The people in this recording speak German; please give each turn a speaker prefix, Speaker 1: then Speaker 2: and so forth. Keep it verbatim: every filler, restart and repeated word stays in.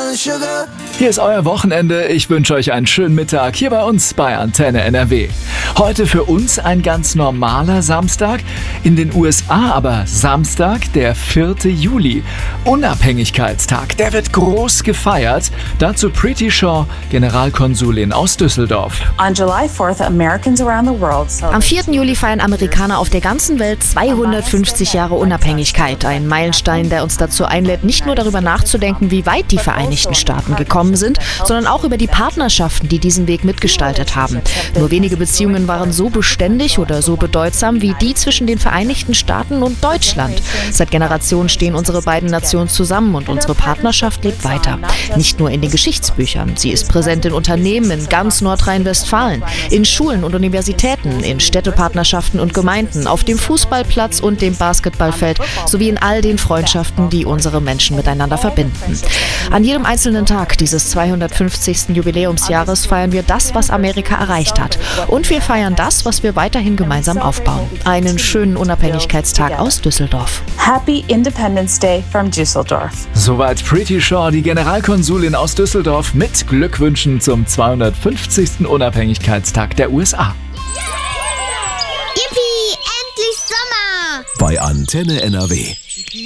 Speaker 1: Hier ist euer Wochenende. Ich wünsche euch einen schönen Mittag hier bei uns bei Antenne N R W. Heute für uns ein ganz normaler Samstag, in den U S A aber Samstag, der vierte Juli. Unabhängigkeitstag, der wird groß gefeiert. Dazu Preeti Shaw, Generalkonsulin aus Düsseldorf.
Speaker 2: On July fourth, Americans around the world celebrate.
Speaker 3: Am vierten Juli feiern Amerikaner auf der ganzen Welt zweihundertfünfzig Jahre Unabhängigkeit. Ein Meilenstein, der uns dazu einlädt, nicht nur darüber nachzudenken, wie weit die Vereinigten Staaten gekommen sind, sondern auch über die Partnerschaften, die diesen Weg mitgestaltet haben. Nur wenige Beziehungen waren so beständig oder so bedeutsam wie die zwischen den Vereinigten Staaten und Deutschland. Seit Generationen stehen unsere beiden Nationen zusammen und unsere Partnerschaft lebt weiter. Nicht nur in den Geschichtsbüchern. Sie ist präsent in Unternehmen in ganz Nordrhein-Westfalen, in Schulen und Universitäten, in Städtepartnerschaften und Gemeinden, auf dem Fußballplatz und dem Basketballfeld sowie in all den Freundschaften, die unsere Menschen miteinander verbinden. An jedem einzelnen Tag dieses zweihundertfünfzigsten Jubiläumsjahres feiern wir das, was Amerika erreicht hat. Und wir feiern das, was wir weiterhin gemeinsam aufbauen. Einen schönen Unabhängigkeitstag aus Düsseldorf.
Speaker 2: Happy Independence Day from Düsseldorf.
Speaker 1: Soweit Preeti Shaw, die Generalkonsulin aus Düsseldorf, mit Glückwünschen zum zweihundertfünfzigsten Unabhängigkeitstag der U S A.
Speaker 4: Yippie, endlich Sommer!
Speaker 5: Bei Antenne N R W.